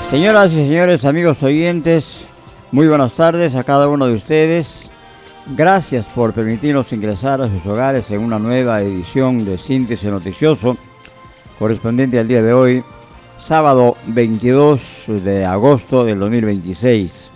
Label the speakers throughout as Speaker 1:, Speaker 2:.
Speaker 1: Señoras y señores, amigos oyentes, muy buenas tardes a cada uno de ustedes. Gracias por permitirnos ingresar a sus hogares en una nueva edición de Síntesis Noticioso, correspondiente al día de hoy, sábado 22 de agosto del 2026.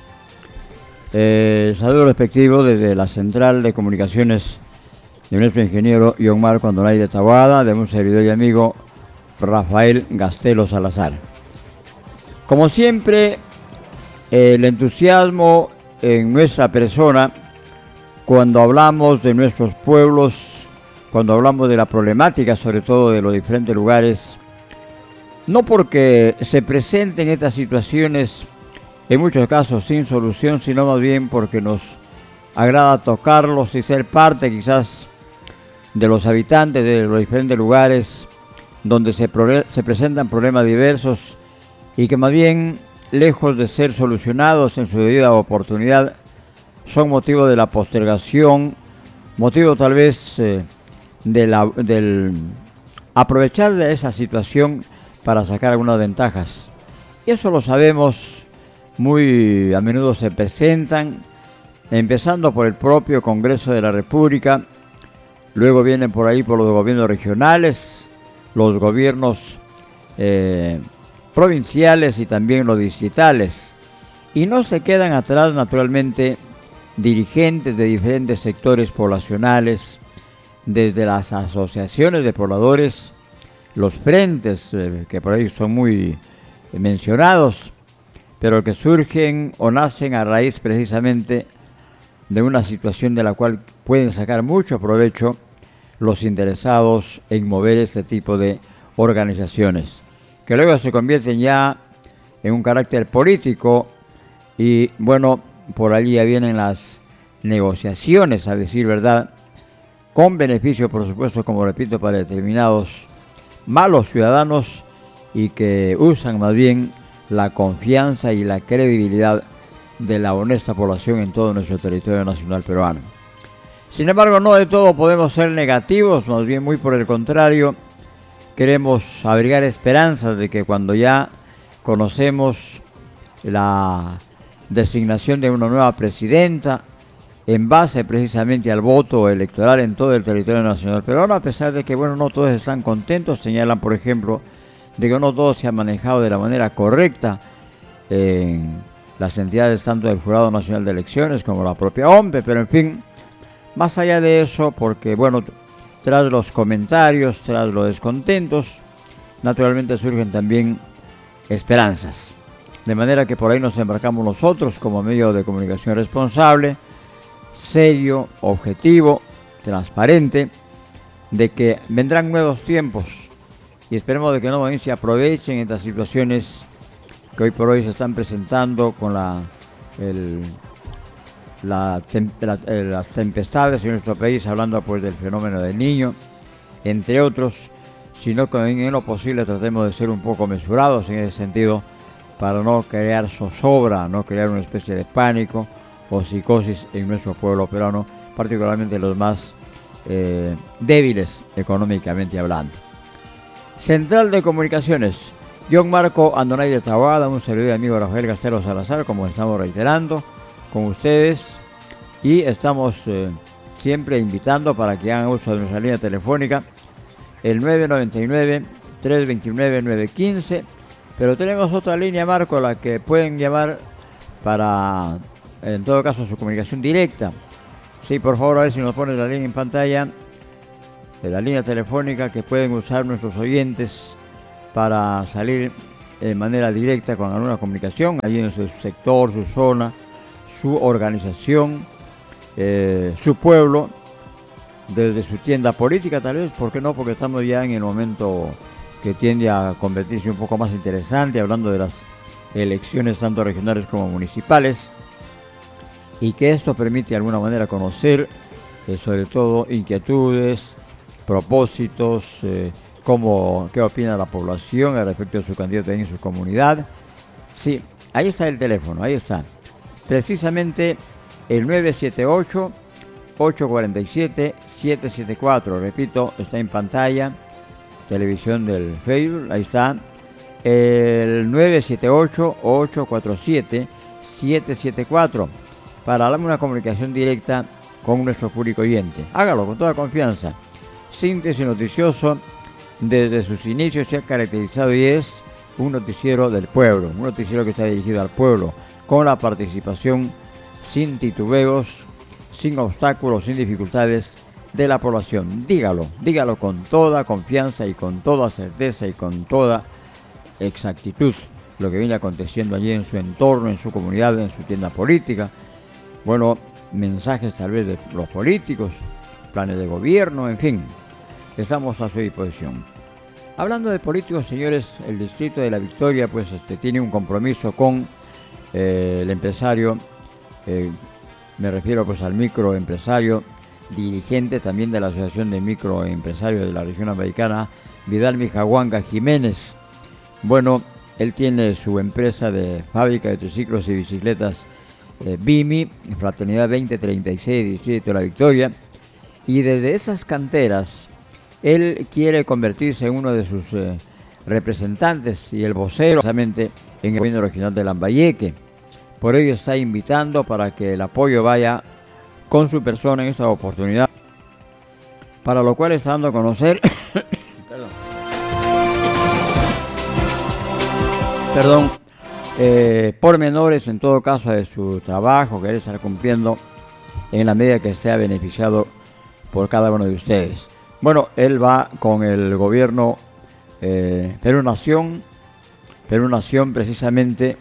Speaker 1: Saludo respectivo desde la Central de Comunicaciones de nuestro ingeniero John Marco Andonay de Taboada, de un servidor y amigo Rafael Gastelo Salazar. Como siempre, el entusiasmo en nuestra persona cuando hablamos de nuestros pueblos, cuando hablamos de la problemática, sobre todo de los diferentes lugares, no porque se presenten estas situaciones en muchos casos sin solución, sino más bien porque nos agrada tocarlos y ser parte quizás de los habitantes de los diferentes lugares donde se presentan problemas diversos y que más bien, lejos de ser solucionados en su debida oportunidad, son motivo de la postergación, motivo tal vez del aprovechar de esa situación para sacar algunas ventajas. Y eso lo sabemos, muy a menudo se presentan, empezando por el propio Congreso de la República, luego vienen por ahí por los gobiernos regionales, los gobiernos provinciales y también los distritales, y no se quedan atrás naturalmente dirigentes de diferentes sectores poblacionales, desde las asociaciones de pobladores, los frentes que por ahí son muy mencionados, pero que surgen o nacen a raíz precisamente de una situación de la cual pueden sacar mucho provecho los interesados en mover este tipo de organizaciones, que luego se convierten ya en un carácter político y bueno, por allí ya vienen las negociaciones, a decir verdad, con beneficio, por supuesto, como repito, para determinados malos ciudadanos y que usan más bien la confianza y la credibilidad de la honesta población en todo nuestro territorio nacional peruano. Sin embargo, no de todo podemos ser negativos, más bien muy por el contrario. Queremos abrigar esperanzas de que cuando ya conocemos la designación de una nueva presidenta, en base precisamente al voto electoral en todo el territorio nacional peruano, a pesar de que, bueno, no todos están contentos, señalan, por ejemplo, de que no todo se ha manejado de la manera correcta en las entidades tanto del Jurado Nacional de Elecciones como la propia OMPE, pero en fin, más allá de eso, porque, bueno, tras los comentarios, tras los descontentos, naturalmente surgen también esperanzas. De manera que por ahí nos embarcamos nosotros como medio de comunicación responsable, serio, objetivo, transparente, de que vendrán nuevos tiempos y esperemos de que no se aprovechen estas situaciones que hoy por hoy se están presentando con las tempestades en nuestro país, hablando pues del fenómeno del Niño, entre otros, sino que en lo posible tratemos de ser un poco mesurados en ese sentido para no crear zozobra, no crear una especie de pánico o psicosis en nuestro pueblo peruano, particularmente los más débiles económicamente hablando. Central de Comunicaciones, John Marco Andonay de Taboada, un servidor y amigo Rafael Gastelo Salazar, como estamos reiterando, con ustedes, y estamos siempre invitando para que hagan uso de nuestra línea telefónica, el 999-329-915, pero tenemos otra línea, Marco, a la que pueden llamar para, en todo caso, su comunicación directa. Sí, por favor, a ver si nos pones la línea en pantalla, de la línea telefónica que pueden usar nuestros oyentes para salir de manera directa con alguna comunicación, allí en su sector, su zona, su organización, su pueblo, desde su tienda política tal vez, ¿por qué no? Porque estamos ya en el momento que tiende a convertirse un poco más interesante, hablando de las elecciones tanto regionales como municipales, y que esto permite de alguna manera conocer sobre todo inquietudes, propósitos, qué opina la población al respecto de su candidato en su comunidad. Sí, ahí está el teléfono, ahí está. Precisamente el 978-847-774. Repito, está en pantalla, televisión del Facebook, ahí está. el 978-847-774 para darme una comunicación directa con nuestro público oyente. Hágalo con toda confianza. Síntesis noticioso desde sus inicios se ha caracterizado y es un noticiero del pueblo, un noticiero que está dirigido al pueblo, con la participación sin titubeos, sin obstáculos, sin dificultades de la población. Dígalo con toda confianza y con toda certeza y con toda exactitud lo que viene aconteciendo allí en su entorno, en su comunidad, en su tienda política. Bueno, mensajes tal vez de los políticos, planes de gobierno, en fin, estamos a su disposición. Hablando de políticos, señores, el distrito de La Victoria pues tiene un compromiso con el empresario, me refiero pues al microempresario, dirigente también de la Asociación de Microempresarios de la región americana, Vidal Mijahuanga Jiménez. Bueno, él tiene su empresa de fábrica de triciclos y bicicletas BIMI, Fraternidad 2036, Distrito de La Victoria, y desde esas canteras él quiere convertirse en uno de sus representantes y el vocero precisamente en el gobierno regional de Lambayeque. Por ello está invitando para que el apoyo vaya con su persona en esta oportunidad, para lo cual está dando a conocer pormenores en todo caso de su trabajo que él estará cumpliendo en la medida que sea beneficiado por cada uno de ustedes. Bueno, él va con el gobierno Perú Nación precisamente,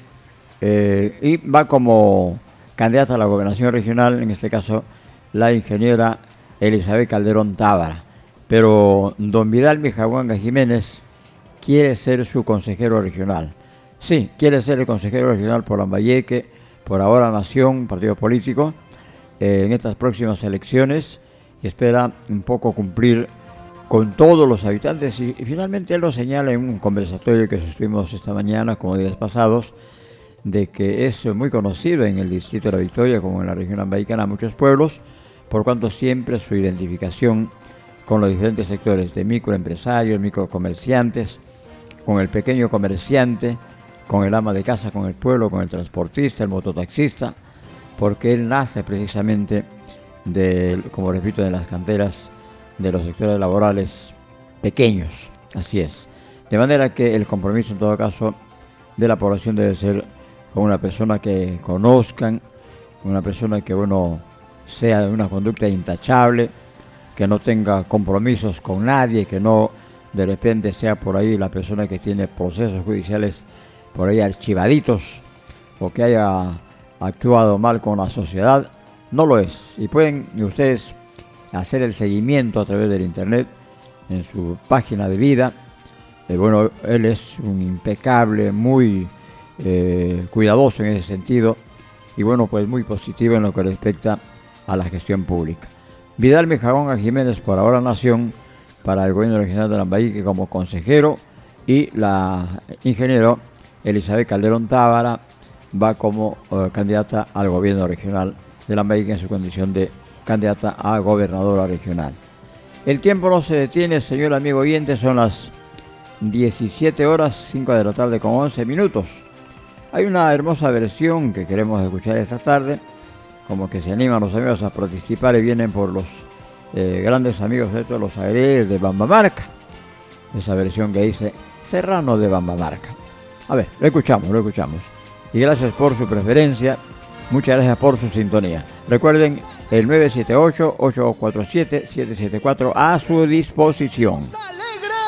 Speaker 1: y va como candidata a la gobernación regional, en este caso la ingeniera Elizabeth Calderón Tábara. Pero don Vidal Mijahuanga Jiménez quiere ser su consejero regional. Sí, quiere ser el consejero regional por Lambayeque, por Ahora Nación, partido político, en estas próximas elecciones, y espera un poco cumplir con todos los habitantes. Y finalmente él lo señala en un conversatorio que sostuvimos esta mañana, como días pasados, de que es muy conocido en el distrito de La Victoria, como en la región lambaicana, muchos pueblos, por cuanto siempre su identificación con los diferentes sectores de microempresarios, microcomerciantes, con el pequeño comerciante, con el ama de casa, con el pueblo, con el transportista, el mototaxista, porque él nace precisamente como repito, de las canteras de los sectores laborales pequeños, así es. De manera que el compromiso en todo caso de la población debe ser con una persona que conozcan, una persona que sea de una conducta intachable, que no tenga compromisos con nadie, que no de repente sea por ahí la persona que tiene procesos judiciales por ahí archivaditos, o que haya actuado mal con la sociedad. No lo es. Y pueden ustedes hacer el seguimiento a través del internet en su página de vida. Él es un impecable, muy cuidadoso en ese sentido, y pues muy positivo en lo que respecta a la gestión pública. Vidal Mijahuanga Jiménez por Ahora Nación para el gobierno regional de Lambayeque como consejero, y la ingeniero Elizabeth Calderón Tábara va como candidata al gobierno regional de Lambayeque en su condición de candidata a gobernadora regional. El tiempo no se detiene, señor amigo oyente, son las 17 horas, 5 de la tarde con 11 minutos. Hay una hermosa versión que queremos escuchar esta tarde, como que se animan los amigos a participar y vienen por los grandes amigos de todos los aires de Bambamarca. Esa versión que dice Serrano de Bambamarca. A ver, lo escuchamos. Y gracias por su preferencia, muchas gracias por su sintonía. Recuerden, el 978-847-774 a su disposición.